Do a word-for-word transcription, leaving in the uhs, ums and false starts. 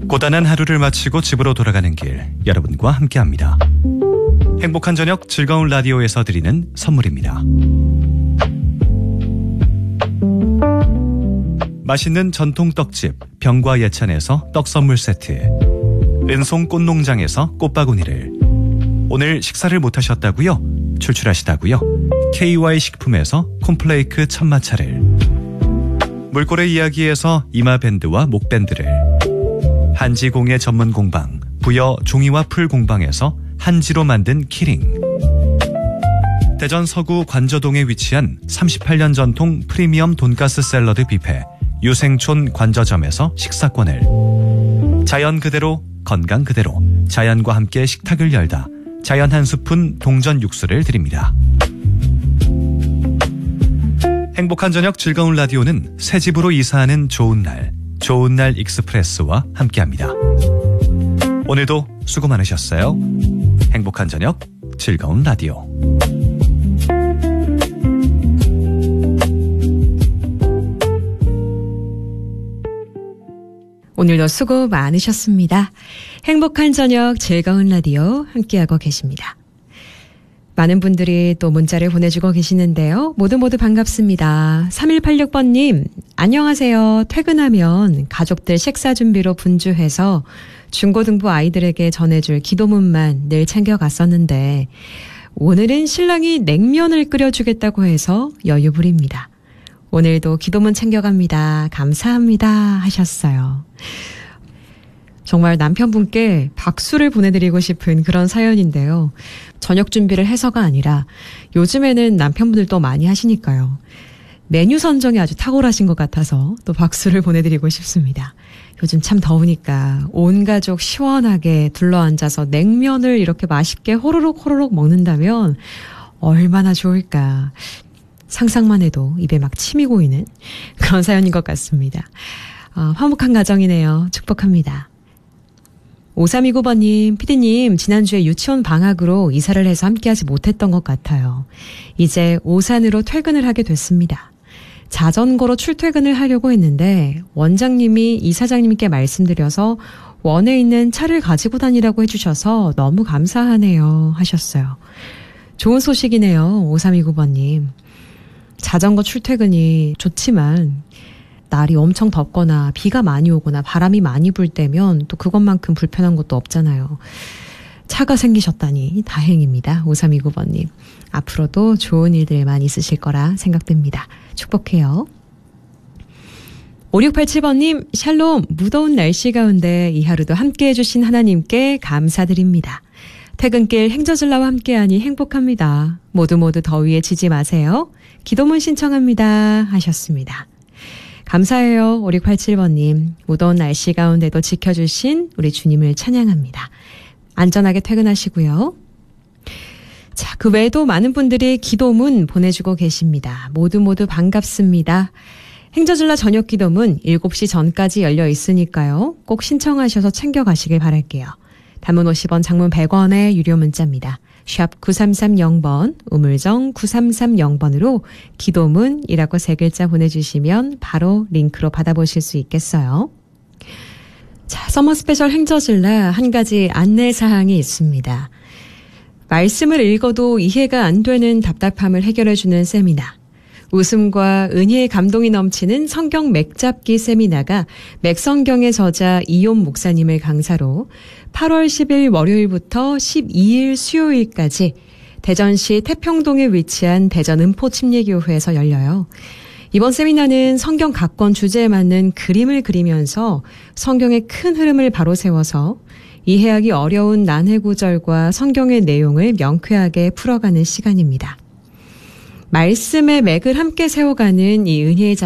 고단한 하루를 마치고 집으로 돌아가는 길, 여러분과 함께합니다. 행복한 저녁 즐거운 라디오에서 드리는 선물입니다. 맛있는 전통 떡집 병과 예찬에서 떡 선물 세트, 은송 꽃농장에서 꽃바구니를, 오늘 식사를 못하셨다고요? 출출하시다고요? 케이와이 식품에서 콤플레이크 천마차를, 물고래 이야기에서 이마밴드와 목밴드를, 한지공예 전문 공방 부여 종이와 풀 공방에서 한지로 만든 키링, 대전 서구 관저동에 위치한 삼십팔 년 전통 프리미엄 돈가스 샐러드 뷔페 유생촌 관저점에서 식사권을, 자연 그대로 건강 그대로 자연과 함께 식탁을 열다 자연 한 스푼 동전 육수를 드립니다. 행복한 저녁 즐거운 라디오는 새 집으로 이사하는 좋은 날, 좋은 날 익스프레스와 함께합니다. 오늘도 수고 많으셨어요. 행복한 저녁 즐거운 라디오. 오늘도 수고 많으셨습니다. 행복한 저녁 즐거운 라디오 함께하고 계십니다. 많은 분들이 또 문자를 보내주고 계시는데요. 모두 모두 반갑습니다. 삼일팔육 번님, 안녕하세요. 퇴근하면 가족들 식사 준비로 분주해서 중고등부 아이들에게 전해줄 기도문만 늘 챙겨갔었는데 오늘은 신랑이 냉면을 끓여주겠다고 해서 여유 부립니다. 오늘도 기도문 챙겨갑니다. 감사합니다 하셨어요. 정말 남편분께 박수를 보내드리고 싶은 그런 사연인데요. 저녁 준비를 해서가 아니라 요즘에는 남편분들도 많이 하시니까요. 메뉴 선정이 아주 탁월하신 것 같아서 또 박수를 보내드리고 싶습니다. 요즘 참 더우니까 온 가족 시원하게 둘러앉아서 냉면을 이렇게 맛있게 호로록 호로록 먹는다면 얼마나 좋을까. 상상만 해도 입에 막 침이 고이는 그런 사연인 것 같습니다. 어, 화목한 가정이네요. 축복합니다. 오삼이구 번님, 피디님, 지난주에 유치원 방학으로 이사를 해서 함께하지 못했던 것 같아요. 이제 오산으로 퇴근을 하게 됐습니다. 자전거로 출퇴근을 하려고 했는데 원장님이 이사장님께 말씀드려서 원에 있는 차를 가지고 다니라고 해주셔서 너무 감사하네요 하셨어요. 좋은 소식이네요. 오삼이구 번님. 자전거 출퇴근이 좋지만 날이 엄청 덥거나 비가 많이 오거나 바람이 많이 불 때면 또 그것만큼 불편한 것도 없잖아요. 차가 생기셨다니 다행입니다. 오삼이구 번님. 앞으로도 좋은 일들만 있으실 거라 생각됩니다. 축복해요. 오육팔칠 번님, 샬롬, 무더운 날씨 가운데 이 하루도 함께해 주신 하나님께 감사드립니다. 퇴근길 행저질라와 함께하니 행복합니다. 모두 모두 더위에 지지 마세요. 기도문 신청합니다 하셨습니다. 감사해요. 오육팔칠 번님. 무더운 날씨 가운데도 지켜주신 우리 주님을 찬양합니다. 안전하게 퇴근하시고요. 자, 그 외에도 많은 분들이 기도문 보내주고 계십니다. 모두 모두 반갑습니다. 행저질라 저녁 기도문 일곱 시 전까지 열려 있으니까요. 꼭 신청하셔서 챙겨가시길 바랄게요. 단문 오십 원, 장문 백 원의 유료 문자입니다. 샵 구삼삼공 번, 우물정 구삼삼공 번으로 기도문이라고 세 글자 보내주시면 바로 링크로 받아보실 수 있겠어요. 자, 서머 스페셜 행저질라 한 가지 안내사항이 있습니다. 말씀을 읽어도 이해가 안 되는 답답함을 해결해주는 세미나. 웃음과 은혜의 감동이 넘치는 성경 맥잡기 세미나가 맥성경의 저자 이욤 목사님을 강사로 팔월 십일 월요일부터 십이일 수요일까지 대전시 태평동에 위치한 대전 음포침례교회에서 열려요. 이번 세미나는 성경 각 권 주제에 맞는 그림을 그리면서 성경의 큰 흐름을 바로 세워서 이해하기 어려운 난해 구절과 성경의 내용을 명쾌하게 풀어가는 시간입니다. 말씀의 맥을 함께 세워가는 이 은혜의